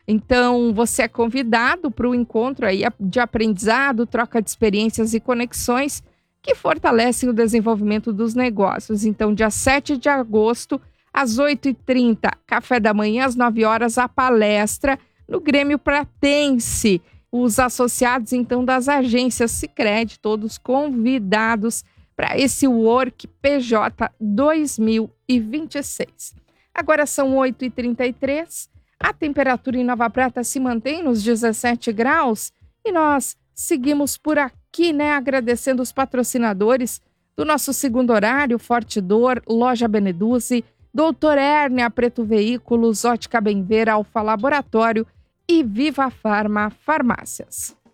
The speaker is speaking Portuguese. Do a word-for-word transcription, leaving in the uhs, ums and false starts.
Então, você é convidado para o encontro aí de aprendizado, troca de experiências e conexões que fortalecem o desenvolvimento dos negócios. Então, dia sete de agosto, às oito e trinta, café da manhã, às nove horas, a palestra no Grêmio Pratense. Os associados, então, das agências Sicredi, todos convidados para esse Work P J dois mil e vinte e seis. Agora são oito e trinta e três, a temperatura em Nova Prata se mantém nos dezessete graus e nós seguimos por aqui, né, agradecendo os patrocinadores do nosso segundo horário, Forte Dor, Loja Beneduzzi, Doutor Hérnia, Preto Veículos, Ótica Bem Ver, Alfa Laboratório e Viva Farma Farmácias.